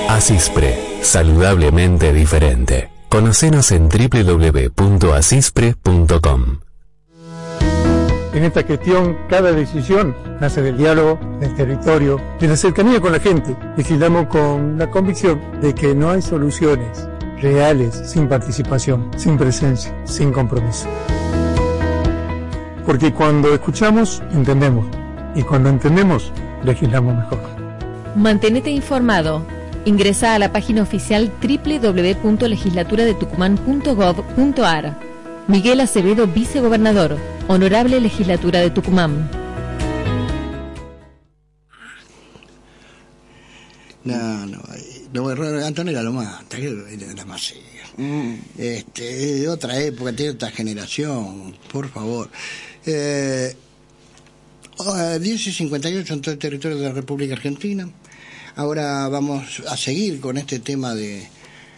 Asispre, saludablemente diferente. Conocenos en www.asispre.com. En esta gestión, cada decisión nace del diálogo, del territorio, de la cercanía con la gente. Legislamos con la convicción de que no hay soluciones reales sin participación, sin presencia, sin compromiso. Porque cuando escuchamos, entendemos. Y cuando entendemos, legislamos mejor. Mantenete informado. Ingresa a la página oficial www.legislaturadetucumán.gov.ar. Miguel Acevedo, vicegobernador. Honorable Legislatura de Tucumán. No, Antonella lo mata, la más otra época, tiene otra generación, por favor. 10:58 en todo el territorio de la República Argentina. Ahora vamos a seguir con este tema de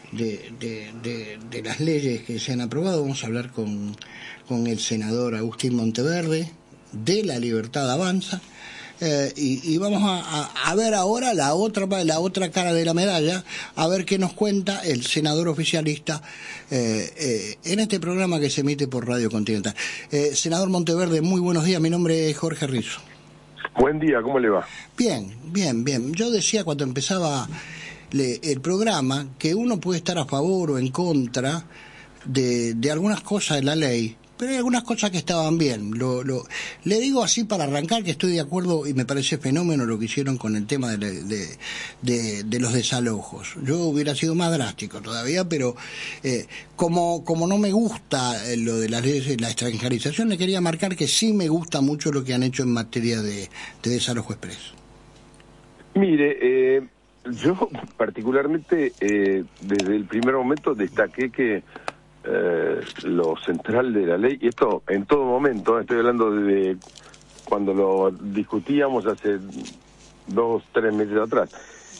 las leyes que se han aprobado. Vamos a hablar con el senador Agustín Monteverde de La Libertad Avanza, y vamos a ver ahora la otra cara de la medalla, a ver qué nos cuenta el senador oficialista en este programa que se emite por Radio Continental. Senador Monteverde, muy buenos días, mi nombre es Jorge Rizzo. Buen día, ¿cómo le va? Bien. Yo decía cuando empezaba el programa que uno puede estar a favor o en contra de algunas cosas de la ley, pero hay algunas cosas que estaban bien. Le digo así para arrancar que estoy de acuerdo y me parece fenómeno lo que hicieron con el tema de los desalojos. Yo hubiera sido más drástico todavía, pero como no me gusta lo de las leyes de la extranjerización, le quería marcar que sí me gusta mucho lo que han hecho en materia de desalojo expreso. Mire, yo particularmente desde el primer momento destaqué que lo central de la ley, y esto en todo momento, estoy hablando de cuando lo discutíamos hace 2-3 meses atrás,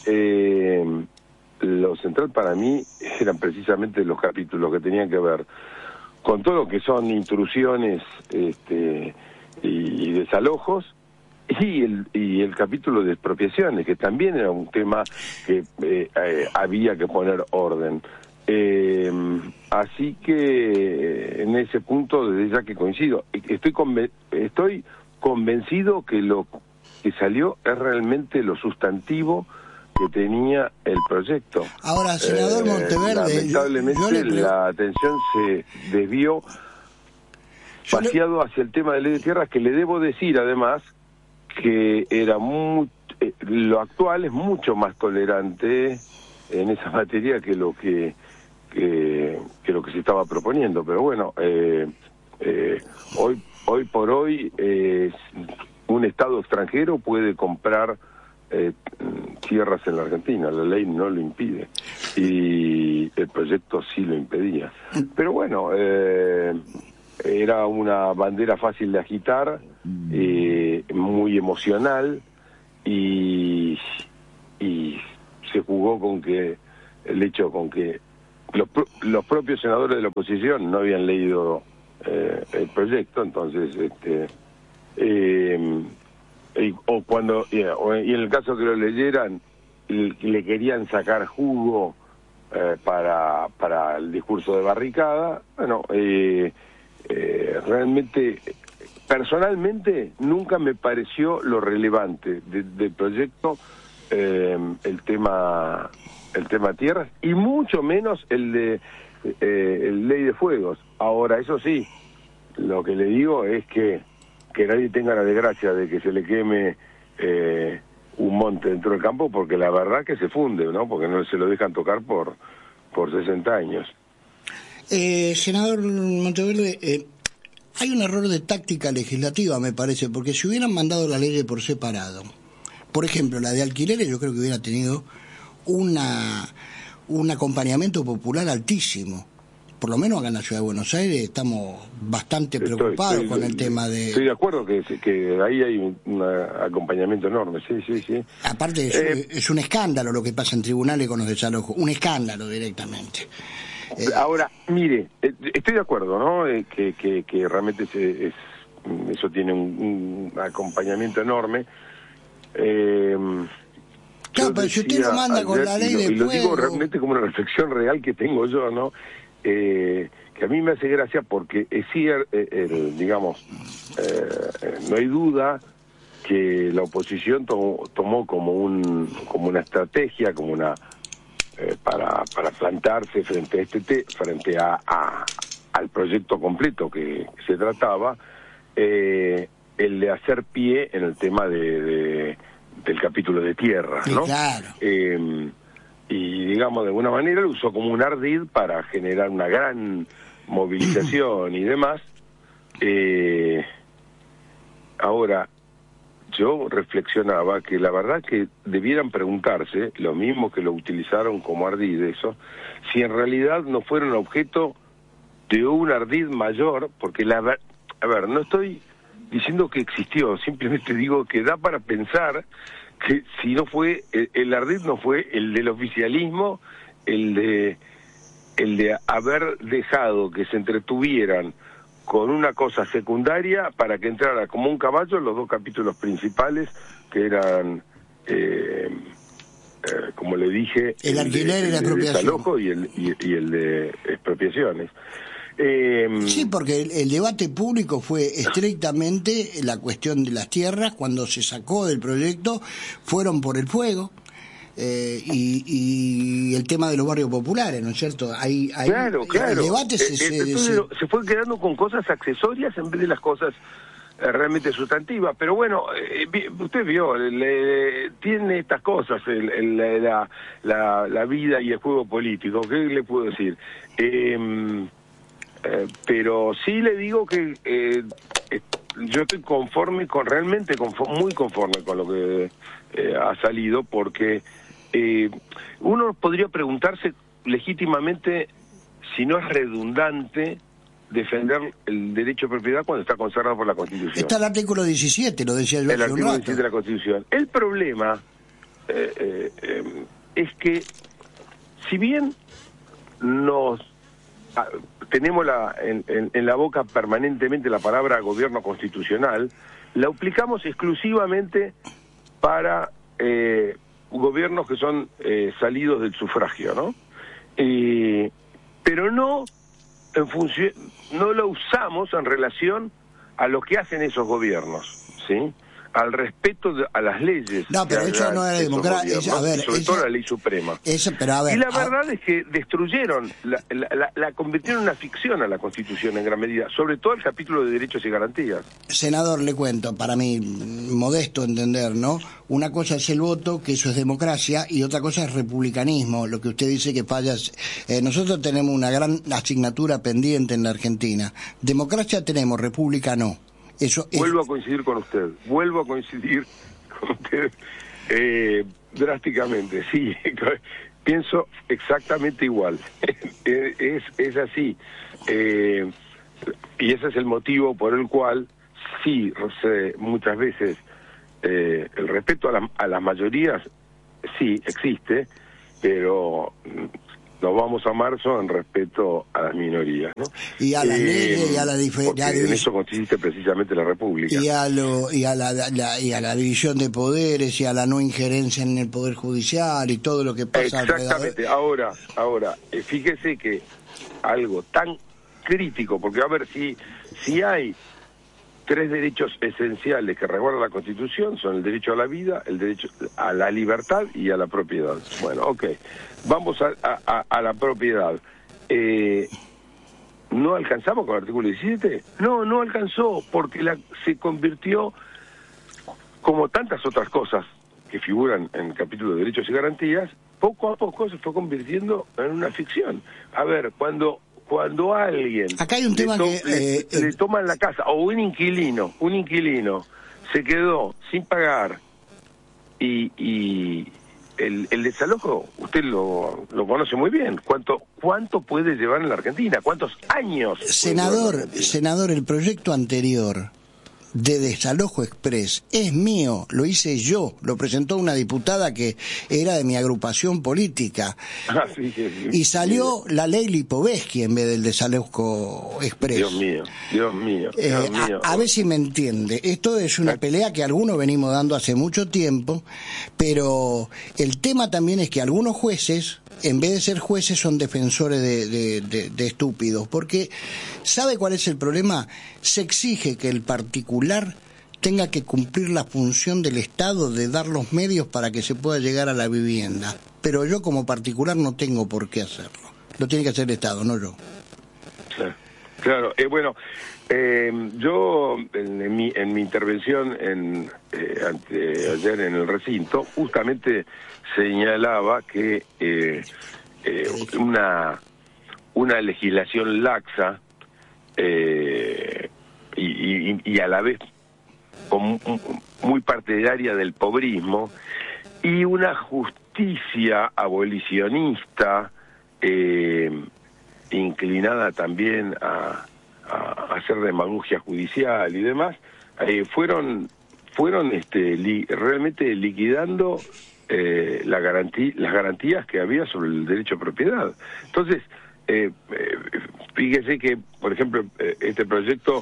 lo central para mí eran precisamente los capítulos que tenían que ver con todo lo que son intrusiones y desalojos, y el capítulo de expropiaciones, que también era un tema que había que poner orden. Así que en ese punto, desde ya que coincido, estoy convencido que lo que salió es realmente lo sustantivo que tenía el proyecto. Ahora, senador Monteverde, lamentablemente la atención se desvió vaciado hacia el tema de ley de tierras, que le debo decir además que era lo actual es mucho más tolerante en esa materia que lo que se estaba proponiendo. Pero bueno, hoy por hoy un Estado extranjero puede comprar tierras en la Argentina, la ley no lo impide y el proyecto sí lo impedía. Pero bueno, era una bandera fácil de agitar, muy emocional, y se jugó con que el hecho con que los propios senadores de la oposición no habían leído el proyecto, entonces y en el caso que lo leyeran le querían sacar jugo para el discurso de barricada. Bueno, realmente personalmente nunca me pareció lo relevante del proyecto el tema tierras, y mucho menos el ley de fuegos. Ahora, eso sí, lo que le digo es que nadie tenga la desgracia de que se le queme un monte dentro del campo, porque la verdad que se funde, ¿no? Porque no se lo dejan tocar por 60 años. Senador Monteverde, hay un error de táctica legislativa, me parece, porque si hubieran mandado la ley por separado, por ejemplo, la de alquileres, yo creo que hubiera tenido un acompañamiento popular altísimo. Por lo menos acá en la ciudad de Buenos Aires estamos bastante preocupados con el tema de... Estoy de acuerdo que ahí hay un acompañamiento enorme, sí. Aparte es un escándalo lo que pasa en tribunales con los desalojos, un escándalo directamente. Ahora, mire, estoy de acuerdo, ¿no? Que realmente eso tiene un acompañamiento enorme. Claro, pero si usted lo manda con la ley de fuego... Y lo digo fuego... realmente como una reflexión real que tengo yo, ¿no? Que a mí me hace gracia porque es cierto, digamos, no hay duda que la oposición tomó como una estrategia, como una para plantarse frente al proyecto completo que se trataba, el de hacer pie en el tema del capítulo de tierra, ¿no? Claro. Y digamos, de alguna manera lo usó como un ardid para generar una gran movilización y demás. Ahora, yo reflexionaba que la verdad que debieran preguntarse, lo mismo que lo utilizaron como ardid, eso, si en realidad no fueron objeto de un ardid mayor, porque a ver, no estoy diciendo que existió, simplemente digo que da para pensar que si no fue, el ardid no fue el del oficialismo, el de haber dejado que se entretuvieran con una cosa secundaria para que entrara como un caballo los dos capítulos principales, que eran, como le dije, el alquiler y la expropiación. El desalojo y el de expropiaciones. Sí, porque el debate público fue estrictamente la cuestión de las tierras. Cuando se sacó del proyecto fueron por el fuego, y el tema de los barrios populares, ¿no es cierto? Claro. El debate se fue quedando con cosas accesorias en vez de las cosas realmente sustantivas. Pero bueno, usted vio, tiene estas cosas la vida y el juego político. ¿Qué le puedo decir? Pero sí le digo que yo estoy realmente muy conforme con lo que ha salido, porque uno podría preguntarse legítimamente si no es redundante defender el derecho de propiedad cuando está consagrado por la Constitución. Está el artículo 17, lo decía yo hace un rato. El artículo 17 de la Constitución. El problema es que, si bien tenemos en la boca permanentemente la palabra gobierno constitucional, la aplicamos exclusivamente para gobiernos que son salidos del sufragio, ¿no? Pero no lo usamos en relación a lo que hacen esos gobiernos, ¿sí? Al respeto a las leyes. No, pero eso no era democracia. Sobre todo la ley suprema. Y la verdad es que destruyeron, la convirtieron en una ficción a la Constitución en gran medida, sobre todo el capítulo de derechos y garantías. Senador, le cuento, para mí, modesto entender, ¿no? Una cosa es el voto, que eso es democracia, y otra cosa es republicanismo, lo que usted dice que falla. Nosotros tenemos una gran asignatura pendiente en la Argentina. Democracia tenemos, república no. Vuelvo a coincidir con usted, drásticamente, sí, pienso exactamente igual, es así, y ese es el motivo por el cual, sí, muchas veces el respeto a las mayorías, sí, existe, pero nos vamos a marzo en respeto a las minorías, ¿no? Y a las leyes y a la diferencia. En eso consiste precisamente la República. Y a la división de poderes y a la no injerencia en el Poder Judicial y todo lo que pasa exactamente. Ahora, fíjese que algo tan crítico, porque a ver, si hay tres derechos esenciales que resguarda la Constitución, son el derecho a la vida, el derecho a la libertad y a la propiedad. Bueno, ok. Vamos a la propiedad. ¿No alcanzamos con el artículo 17? No alcanzó, porque se convirtió, como tantas otras cosas que figuran en el capítulo de derechos y garantías, poco a poco se fue convirtiendo en una ficción. A ver, cuando a alguien acá hay un tema le toman la casa, o un inquilino se quedó sin pagar, y el desalojo, usted lo conoce muy bien. ¿Cuánto puede llevar en la Argentina? ¿Cuántos años? Senador, el proyecto anterior de desalojo express es mío, lo hice yo, lo presentó una diputada que era de mi agrupación política. Y salió la ley Lipovetsky en vez del desalojo express. Dios mío. A ver si me entiende. Esto es una pelea que algunos venimos dando hace mucho tiempo, pero el tema también es que algunos jueces, en vez de ser jueces, son defensores de estúpidos, porque ¿sabe cuál es el problema? Se exige que el particular tenga que cumplir la función del Estado de dar los medios para que se pueda llegar a la vivienda, pero yo como particular no tengo por qué hacerlo. Lo tiene que hacer el Estado, no yo. Claro. Bueno, yo en mi intervención ayer en el recinto justamente señalaba que una legislación laxa y a la vez muy partidaria del pobrismo y una justicia abolicionista inclinada también a hacer demagogia judicial y demás, fueron realmente liquidando las garantías que había sobre el derecho a propiedad. Entonces, fíjese que, por ejemplo, este proyecto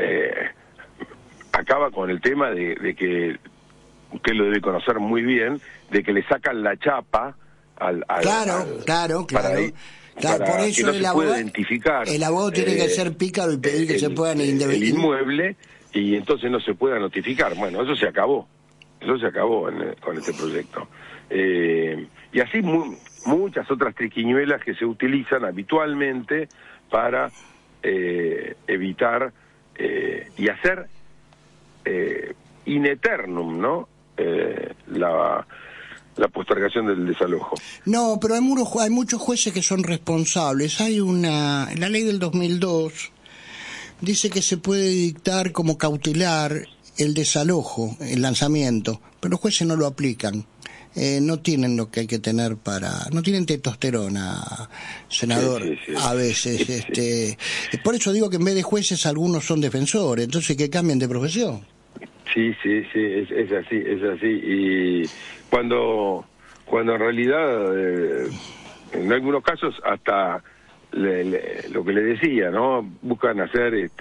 acaba con el tema de que, usted lo debe conocer muy bien, de que le sacan la chapa Claro. Para por eso que no se pueda identificar. El abogado tiene que ser pícaro y pedir que se puedan el inmueble, y entonces no se pueda notificar. Bueno, eso se acabó con este proyecto. Y así muchas otras triquiñuelas que se utilizan habitualmente para evitar y hacer in eternum, ¿no? La postergación del desalojo. No, pero hay muchos jueces que son responsables. La ley del 2002 dice que se puede dictar como cautelar el desalojo, el lanzamiento, pero los jueces no lo aplican. No tienen lo que hay que tener no tienen testosterona, senador. Sí. A veces, por eso digo que en vez de jueces algunos son defensores, entonces que cambien de profesión. Sí, es así. Y cuando en realidad, en algunos casos, hasta lo que le decía, ¿no? Buscan hacer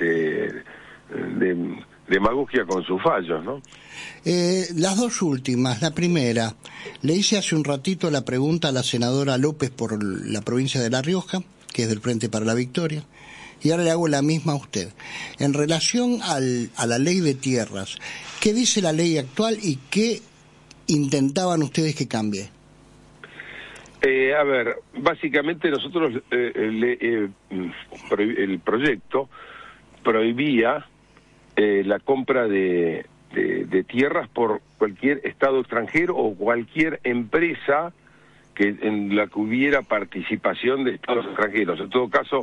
demagogia con sus fallos, ¿no? Las dos últimas. La primera, le hice hace un ratito la pregunta a la senadora López por la provincia de La Rioja, que es del Frente para la Victoria, y ahora le hago la misma a usted. En relación a la ley de tierras, ¿qué dice la ley actual y qué intentaban ustedes que cambie? A ver, básicamente nosotros, el proyecto prohibía la compra de tierras por cualquier Estado extranjero o cualquier empresa en la que hubiera participación de Estados extranjeros. En todo caso,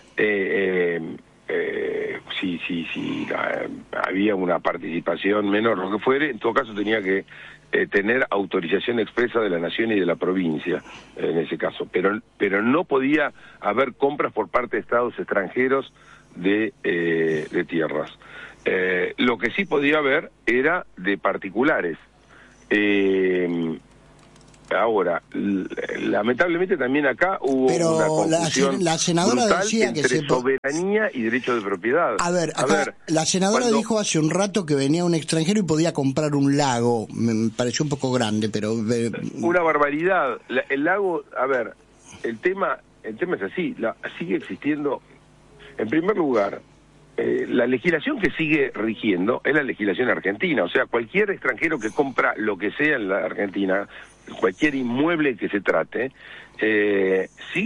si había una participación menor, lo que fuere, en todo caso tenía que tener autorización expresa de la nación y de la provincia, en ese caso. Pero no podía haber compras por parte de Estados extranjeros de tierras. Lo que sí podía haber era de particulares. Ahora, lamentablemente también acá hubo una confusión la senadora decía entre soberanía y derecho de propiedad. A ver, la senadora dijo hace un rato que venía un extranjero y podía comprar un lago. Me pareció un poco grande, pero una barbaridad. El lago, a ver, el tema es así, sigue existiendo. En primer lugar, la legislación que sigue rigiendo es la legislación argentina. O sea, cualquier extranjero que compra lo que sea en la Argentina, cualquier inmueble que se trate, sigue